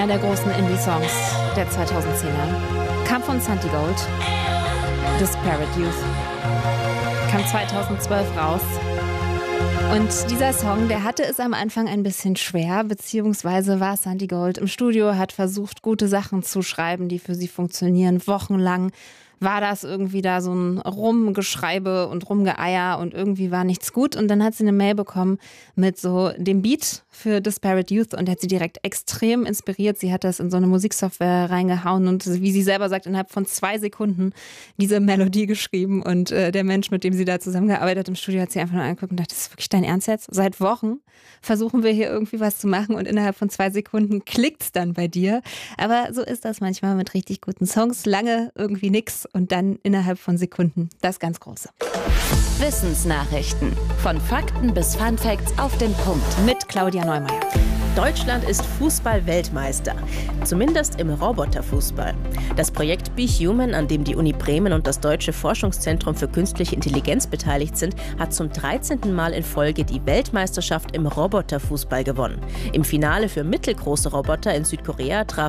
Einer der großen Indie-Songs der 2010er kam von Santi Gold, Disparate Youth. Kam 2012 raus. Und dieser Song, der hatte es am Anfang ein bisschen schwer, beziehungsweise war Santi Gold im Studio, hat versucht, gute Sachen zu schreiben, die für sie funktionieren. Wochenlang war das irgendwie da so ein Rumgeschreibe und Rumgeeier und irgendwie war nichts gut. Und dann hat sie eine Mail bekommen mit so dem Beat für Disparate Youth und der hat sie direkt extrem inspiriert. Sie hat das in so eine Musiksoftware reingehauen und wie sie selber sagt, innerhalb von 2 Sekunden diese Melodie geschrieben. Und der Mensch, mit dem sie da zusammengearbeitet im Studio, hat sie einfach nur angeguckt und dachte, das ist wirklich dein Ernst jetzt? Seit Wochen versuchen wir hier irgendwie was zu machen und innerhalb von 2 Sekunden klickt's dann bei dir. Aber so ist das manchmal mit richtig guten Songs. Lange irgendwie nix. Und dann innerhalb von Sekunden das ganz Große. Wissensnachrichten. Von Fakten bis Funfacts auf den Punkt. Mit Claudia Neumeier. Deutschland ist Fußball-Weltmeister. Zumindest im Roboterfußball. Das Projekt Be Human, an dem die Uni Bremen und das Deutsche Forschungszentrum für Künstliche Intelligenz beteiligt sind, hat zum 13. Mal in Folge die Weltmeisterschaft im Roboterfußball gewonnen. Im Finale für mittelgroße Roboter in Südkorea traf